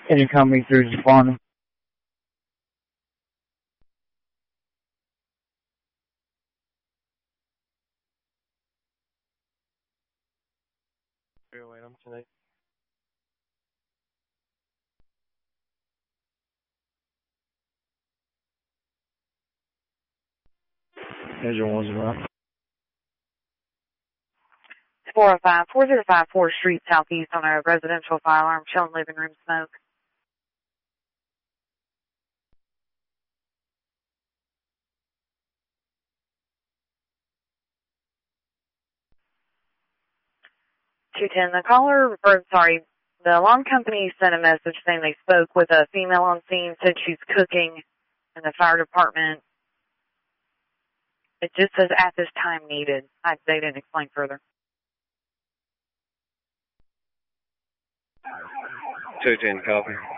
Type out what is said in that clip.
Any company through responding. Tonight. There's your ones around. 405, 4054 4th Street Southeast on a residential fire alarm, showing living room smoke. The alarm company sent a message saying they spoke with a female on scene, said she's cooking in the fire department. It just says at this time needed. They didn't explain further. 210, copy.